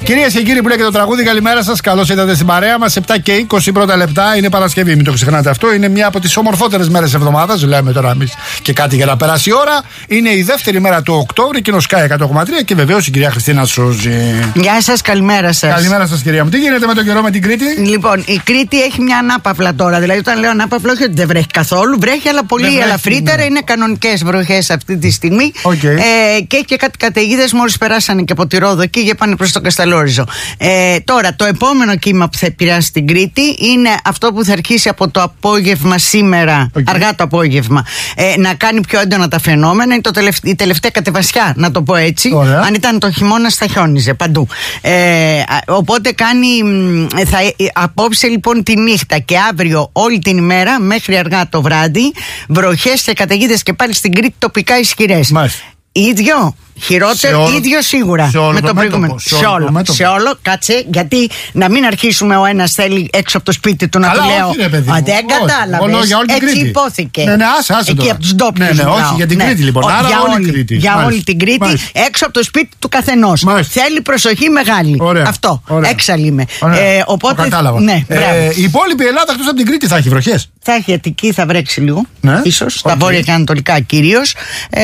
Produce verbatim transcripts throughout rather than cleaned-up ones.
Κυρίες και κύριοι που λέγεται το τραγούδι, καλημέρα σας. Καλώς ήρθατε στην παρέα μας. επτά και είκοσι πρώτα λεπτά είναι Παρασκευή. Μην το ξεχνάτε αυτό. Είναι μια από τις ομορφότερες μέρες της εβδομάδας. Λέμε τώρα εμείς και κάτι για να περάσει η ώρα. Είναι η δεύτερη μέρα του Οκτώβρη και είναι ο Sky εκατό κόμμα τρία και βεβαίως η κυρία Χριστίνα Σούζη. Γεια σας, καλημέρα σας. Καλημέρα σας, κυρία μου. Τι γίνεται με τον καιρό με την Κρήτη? Λοιπόν, η Κρήτη έχει μια ανάπαυλα τώρα. Δηλαδή, όταν λέω ανάπαυλα, όχι ότι δεν βρέχει καθόλου. Βρέχει, αλλά πολύ βρέχει, ελαφρύτερα. Ναι. Είναι κανονικές βροχές αυτή τη στιγμή. Okay. Ε, και έχει και κάτι καταιγίδες μόλις περάσανε και από τη Ρόδο εκεί και πάνε προς το Κασταλόριζο. Ε, τώρα, το επόμενο κύμα που θα επηρεάσει την Κρήτη είναι αυτό που θα αρχίσει από το απόγευμα σήμερα, okay. αργά το απόγευμα, ε, να κάνει πιο έντονα τα φαινόμενα. Είναι το τελευ... η τελευταία κατεβασιά, να το πω έτσι. Ωραία. Αν ήταν το χειμώνα, θα χιόνιζε παντού. Ε, οπότε κάνει. Θα, απόψε λοιπόν τη νύχτα και αύριο όλη την ημέρα μέχρι αργά το βράδυ, βροχές και καταιγίδες και πάλι στην Κρήτη τοπικά ισχυρές. Ίδιο, χειρότερο, όλο, ίδιο σίγουρα με το προηγούμενο. Σε, σε όλο, όλο, σε όλο, κάτσε, γιατί να μην αρχίσουμε ο ένας θέλει έξω από το σπίτι του να του λέω. Α, δεν κατάλαβες. Έτσι υπόθηκε. Ναι, ναι, άσε, άσε εκεί τώρα. Από τους ντόπιους. Ναι, ναι, όχι για την ναι. Κρήτη λοιπόν. Άρα για όλη, Κρήτη. Για όλη την Κρήτη, Μάλιστα. έξω από το σπίτι του καθενός. Μάλιστα. Θέλει προσοχή μεγάλη. Ωραία. Αυτό. Έξαλλη είμαι. Οπότε. Η υπόλοιπη Ελλάδα εκτός από την Κρήτη θα έχει βροχές. Θα έχει Αττική, θα βρέξει λίγο. Ίσως. Στα βόρεια και ανατολικά κυρίως.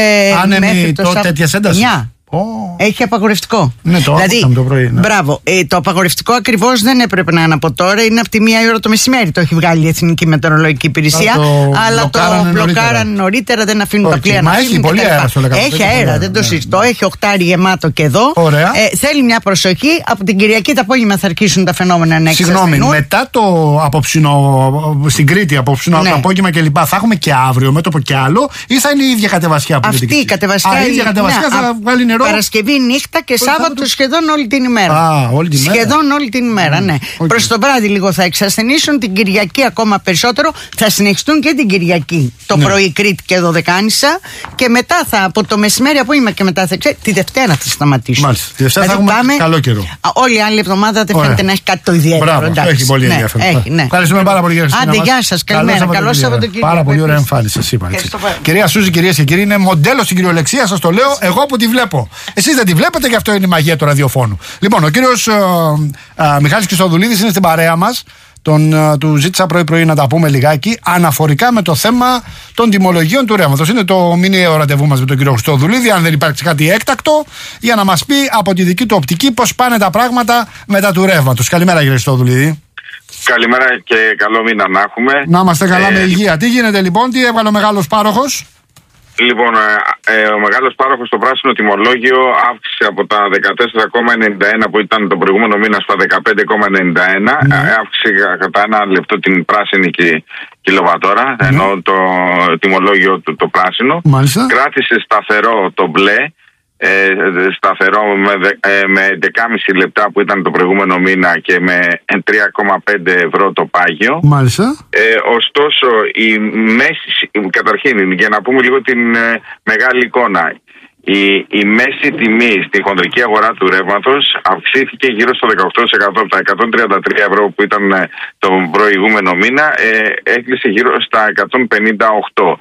Άνεμη τέτοια ένταση. Oh. Έχει απαγορευτικό. Ναι, το δηλαδή, το πρωί. Ναι. Μπράβο. Ε, το απαγορευτικό ακριβώς δεν έπρεπε να είναι από τώρα. Είναι από τη μία ώρα το μεσημέρι. Το έχει βγάλει η Εθνική Μετεωρολογική Υπηρεσία. Το αλλά το μπλοκάραν νωρίτερα. νωρίτερα. Δεν αφήνουν okay. τα πλοία να φύγουν. Έχει πολύ αέρα στο λεκανό. Έχει αέρα, δεν το συζητώ. Έχει οχτάρι γεμάτο και εδώ. Ε, θέλει μια προσοχή. Από την Κυριακή το απόγευμα θα αρχίσουν τα φαινόμενα να εξασθενούν. Συγγνώμη, μετά το απόψινο στην Κρήτη, απόψινο ναι. το απόγευμα κλπ. Θα έχουμε και αύριο μέτωπο και άλλο ή θα είναι η ίδια κατεβασιά που αυτή η κατεβασιά θα βγάλει νερό. Παρασκευή νύχτα και Σάββατο σχεδόν όλη την ημέρα. Α, όλη την ημέρα. Σχεδόν όλη την ημέρα, ναι. Okay. Προς το βράδυ λίγο θα εξασθενήσουν, την Κυριακή ακόμα περισσότερο. Θα συνεχιστούν και την Κυριακή. Το ναι. πρωί Κρήτη και Δωδεκάνησα. Και μετά θα, από το μεσημέρι απόγευμα και μετά θα ξέρει, τη Δευτέρα θα σταματήσουν. Μάλιστα. Τη Δευτέρα δηλαδή θα έχουμε πάμε, καλό καιρό. Όλη η άλλη εβδομάδα δεν φαίνεται να έχει κάτι το ιδιαίτερο. Μπράβο, έχει πολύ ναι, ενδιαφέρον. Ναι. Ευχαριστούμε πάρα πολύ, κύριε Άντε, γεια σας, καλημέρα. Καλό Σαββατοκύριακο. Πάρα πολύ ωραία εμφάνιση, σα είπα. Κυρία Σούζη, κυρίες και κύριοι, είναι μοντέλο στην κυριολεξία, σας το λέω εγώ που τη βλέπω. Εσείς δεν τη βλέπετε και αυτό είναι η μαγεία του ραδιοφώνου. Λοιπόν, ο κύριος Μιχάλης Χριστοδουλίδης είναι στην παρέα μας. Τον, uh, του ζήτησα πρωί-πρωί να τα πούμε λιγάκι αναφορικά με το θέμα των τιμολογίων του ρεύματος. Είναι το μηνιαίο ραντεβού μας με τον κύριο Χριστοδουλίδη, αν δεν υπάρξει κάτι έκτακτο, για να μας πει από τη δική του οπτική πώς πάνε τα πράγματα μετά του ρεύματος. Καλημέρα, κύριε Χριστοδουλίδη. Καλημέρα και καλό μήνα να έχουμε. Να είμαστε καλά ε, με υγεία. Τι γίνεται λοιπόν, τι έβγαλε ο μεγάλος πάροχος? Λοιπόν, ε, ε, ο μεγάλος πάροχος στο πράσινο τιμολόγιο αύξησε από τα δεκατέσσερα κόμμα ενενήντα ένα που ήταν το προηγούμενο μήνα στα δεκαπέντε κόμμα ενενήντα ένα. Mm. Ε, αύξησε κατά ένα λεπτό την πράσινη και κιλοβατόρα, mm. ενώ το τιμολόγιο του το πράσινο. Μάλιστα. Κράτησε σταθερό το μπλε. Ε, σταθερό με, ε, με έντεκα κόμμα πέντε λεπτά που ήταν το προηγούμενο μήνα και με τρία κόμμα πέντε ευρώ το πάγιο. Μάλιστα. Ε, ωστόσο η μέση, καταρχήν για να πούμε λίγο την ε, μεγάλη εικόνα, η, η μέση τιμή στη χονδρική αγορά του ρεύματος αυξήθηκε γύρω στο δεκαοκτώ τοις εκατό από τα εκατόν τριάντα τρία ευρώ που ήταν ε, τον προηγούμενο μήνα, ε, έκλεισε γύρω στα εκατόν πενήντα οκτώ.